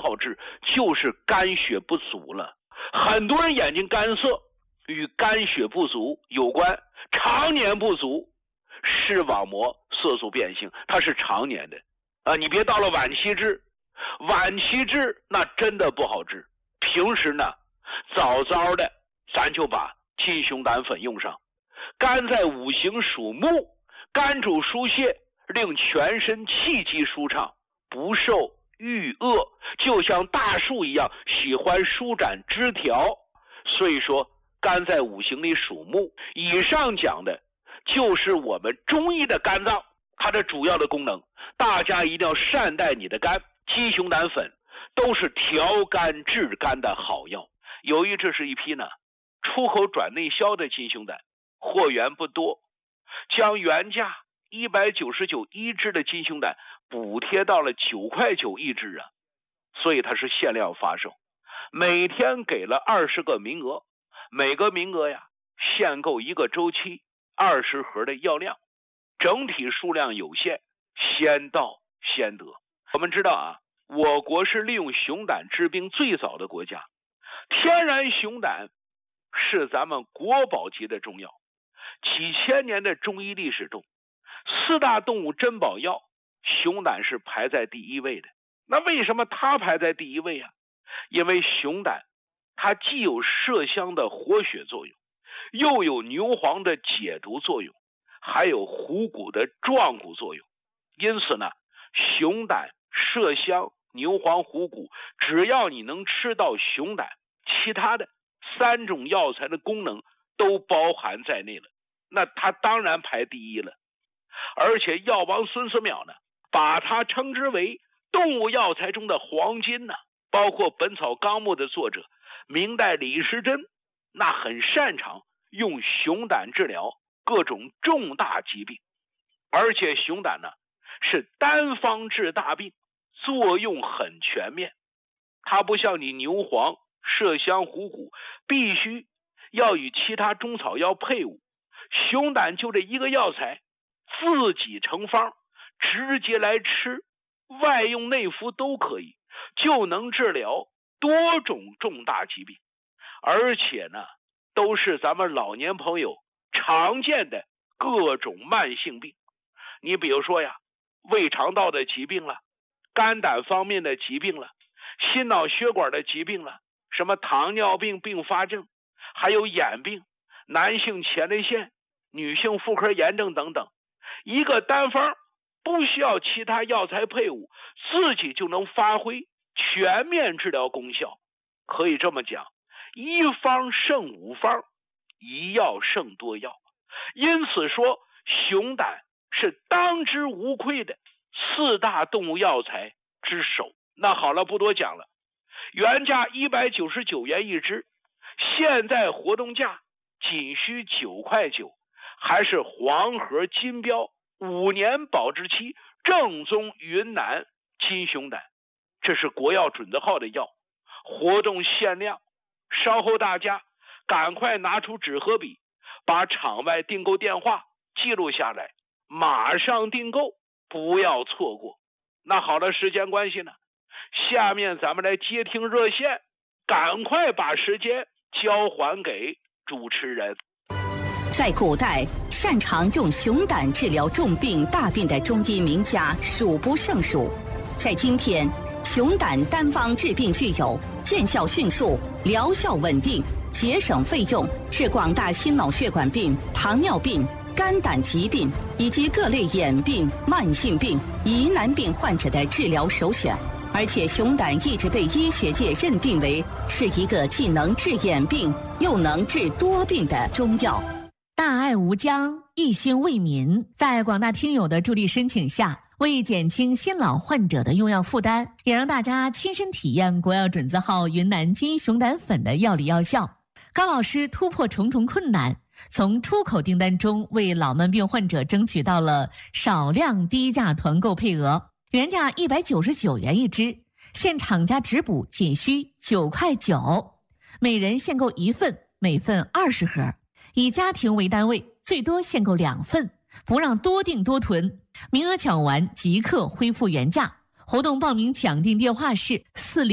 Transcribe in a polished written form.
好治，就是肝血不足了。很多人眼睛干涩与肝血不足有关，常年不足，视网膜色素变性，它是常年的你别到了晚期治，晚期治那真的不好治。平时呢，早早的咱就把金熊胆粉用上。肝在五行属木，肝主疏泄，令全身气机舒畅，不受郁恶，就像大树一样喜欢舒展枝条。所以说肝在五行里属木。以上讲的就是我们中医的肝脏它的主要的功能，大家一定要善待你的肝。金熊胆粉都是调肝治肝的好药。由于这是一批呢出口转内销的金熊胆，货源不多，将原价199一支的金熊胆补贴到了9块9一支啊，所以它是限量发售，每天给了20个名额，每个名额呀限购1个周期，20盒的药量，整体数量有限，先到先得。我们知道啊，我国是利用熊胆治病最早的国家，天然熊胆是咱们国宝级的中药。几千年的中医历史中，4大动物珍宝药，熊胆是排在第1位的。那为什么它排在第1位啊？因为熊胆它既有麝香的活血作用，又有牛黄的解毒作用，还有虎骨的壮骨作用。因此呢，熊胆、麝香、牛黄、虎骨，只要你能吃到熊胆，其他的3种药材的功能都包含在内了，那它当然排第1了。而且药王孙思邈呢，把它称之为动物药材中的黄金呢。包括《本草纲目》的作者明代李时珍，那很擅长用熊胆治疗各种重大疾病。而且熊胆呢是单方治大病，作用很全面。它不像你牛黄、麝香、虎骨必须要与其他中草药配伍，熊胆就这一个药材自己成方，直接来吃，外用内服都可以，就能治疗多种重大疾病。而且呢都是咱们老年朋友常见的各种慢性病。你比如说呀，胃肠道的疾病了，肝胆方面的疾病了，心脑血管的疾病了，什么糖尿病并发症，还有眼病，男性前列腺，女性妇科炎症等等。一个单方不需要其他药材配伍，自己就能发挥全面治疗功效。可以这么讲，一方胜五方，一药胜多药。因此说熊胆是当之无愧的4大动物药材之首。那好了，不多讲了，原价199元一支，现在活动价仅需9块9，还是黄盒金标5年保质期正宗云南金熊胆，这是国药准字号的药，活动限量。稍后大家赶快拿出纸和笔，把场外订购电话记录下来，马上订购，不要错过。那好了，时间关系呢，下面咱们来接听热线，赶快把时间交还给主持人。 在古代，擅长用熊胆治疗重病大病的中医名家数不胜数。在今天，熊胆单方治病具有见效迅速、疗效稳定、节省费用，是广大心脑血管病、糖尿病、肝胆疾病以及各类眼病、慢性病、疑难病患者的治疗首选。而且熊胆一直被医学界认定为是一个既能治眼病又能治多病的中药。 大爱无疆，一心为民，在广大听友的助力申请下，为减轻新老患者的用药负担，也让大家亲身体验国药准字号云南金熊胆粉的药理药效。高老师突破重重困难，从出口订单中为老慢病患者争取到了少量低价团购配额，原价199元一支，现厂家直补仅需9块9，每人限购1份，每份20盒，以家庭为单位，最多限购2份，不让多订多囤，名额抢完即刻恢复原价。活动报名抢订电话是40